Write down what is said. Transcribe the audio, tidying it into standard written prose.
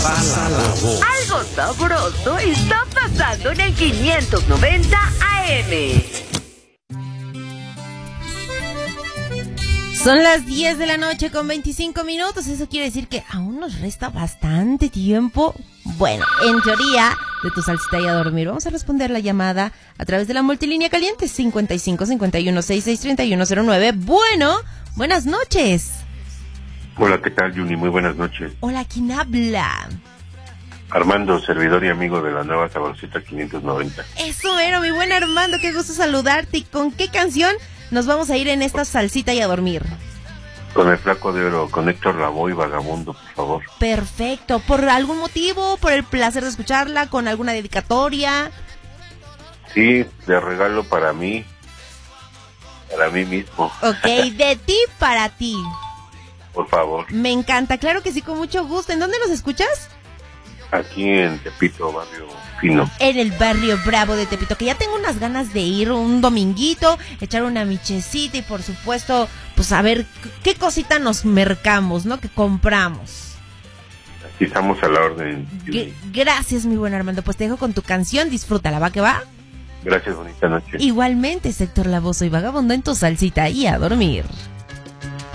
Pasa la voz. Algo sabroso está pasando en el 590 AM. Son las 10 de la noche con 25 minutos. Eso quiere decir que aún nos resta bastante tiempo. Bueno, en teoría, de tu salsita y a dormir. Vamos a responder la llamada a través de la multilínea caliente 55 51 66 3109. Bueno, buenas noches. Hola, ¿qué tal, Juni? Muy buenas noches. Hola, ¿quién habla? Armando, servidor y amigo de la nueva Saborcita 590. Eso era, mi buen Armando, qué gusto saludarte. ¿Y con qué canción nos vamos a ir en esta salsita y a dormir? Con el Flaco de Oro, con Héctor Lavoe y Vagabundo, por favor. Perfecto. ¿Por algún motivo? ¿Por el placer de escucharla? ¿Con alguna dedicatoria? Sí, de regalo para mí mismo. Ok, de ti para ti. Por favor. Me encanta, claro que sí, con mucho gusto. ¿En dónde nos escuchas? Aquí en Tepito, Barrio Fino. En el barrio Bravo de Tepito, que ya tengo unas ganas de ir un dominguito, echar una michecita y por supuesto, pues a ver qué cosita nos mercamos, ¿no? Que compramos. Aquí estamos a la orden. Gracias, mi buen Armando. Pues te dejo con tu canción, disfrútala, ¿va que va? Gracias, bonita noche. Igualmente, Héctor Lavoe y Vagabundo en tu salsita y a dormir.